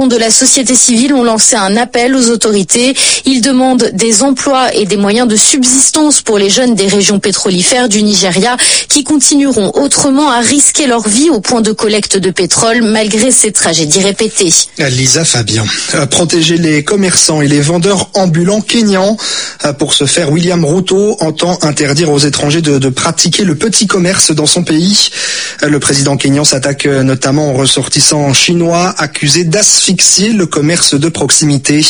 de la société civile ont lancé un appel aux autorités. Ils demandent des emplois et des moyens de subsistance pour les jeunes des régions pétrolifères du Nigeria qui continueront autrement à risquer leur vie au point de collecte de pétrole malgré ces tragédies répétées. Lisa Fabien. Protéger les commerçants et les vendeurs ambulants kenyans. Pour ce faire, William Ruto entend interdire aux étrangers de pratiquer le petit commerce dans son pays. Le président kényan s'attaque notamment aux ressortissants chinois accusés d'asphyxier le commerce de proximité.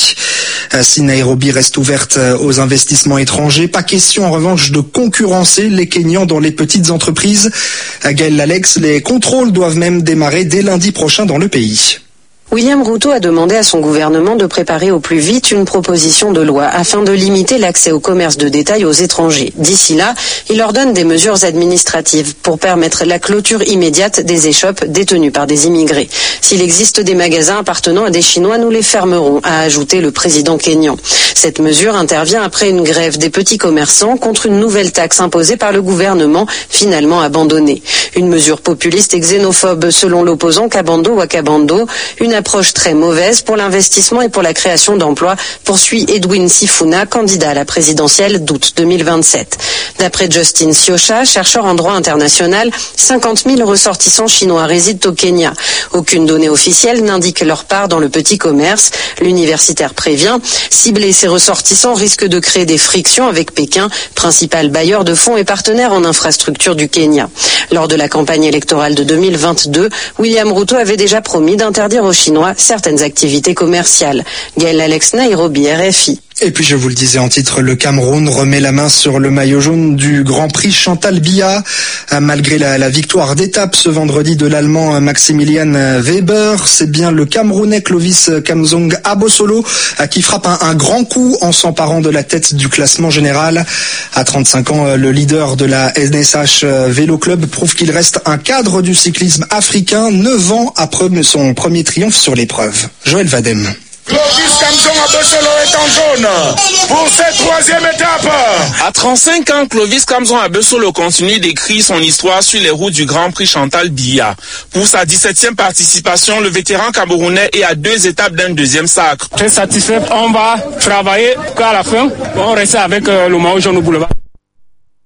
Si Nairobi reste ouverte aux investissements étrangers, pas question en revanche de concurrencer les Kenyans dans les petites entreprises. Gaël Lalex, les contrôles doivent même démarrer dès lundi prochain dans le pays. William Ruto a demandé à son gouvernement de préparer au plus vite une proposition de loi afin de limiter l'accès au commerce de détail aux étrangers. D'ici là, il ordonne des mesures administratives pour permettre la clôture immédiate des échoppes détenues par des immigrés. S'il existe des magasins appartenant à des Chinois, nous les fermerons, a ajouté le président kényan. Cette mesure intervient après une grève des petits commerçants contre une nouvelle taxe imposée par le gouvernement, finalement abandonnée. Une mesure populiste et xénophobe selon l'opposant Kabando Wakabando, une approche très mauvaise pour l'investissement et pour la création d'emplois, poursuit Edwin Sifuna, candidat à la présidentielle d'août 2027. D'après Justin Siosha, chercheur en droit international, 50 000 ressortissants chinois résident au Kenya. Aucune donnée officielle n'indique leur part dans le petit commerce. L'universitaire prévient, cibler ces ressortissants risque de créer des frictions avec Pékin, principal bailleur de fonds et partenaire en infrastructure du Kenya. Lors de la campagne électorale de 2022, William Ruto avait déjà promis d'interdire aux Chinois certaines activités commerciales. Gaël Alex, Nairobi, RFI. Et puis je vous le disais en titre, le Cameroun remet la main sur le maillot jaune du Grand Prix Chantal Biya. Malgré la victoire d'étape ce vendredi de l'Allemand Maximilian Weber, c'est bien le Camerounais Clovis Kamzong Abosolo qui frappe un grand coup en s'emparant de la tête du classement général. À 35 ans, le leader de la NSH Vélo Club prouve qu'il reste un cadre du cyclisme africain 9 ans après son premier triomphe sur l'épreuve. Joël Vadem. Clovis Kamzong Abosolo est en jaune pour cette troisième étape. À 35 ans, Clovis Kamzong Abosolo continue d'écrire son histoire sur les routes du Grand Prix Chantal Biya. Pour sa 17e participation, le vétéran camerounais est à 2 étapes d'un deuxième sacre. Très satisfait, on va travailler qu'à la fin, on reste avec le maillot jaune au boulevard.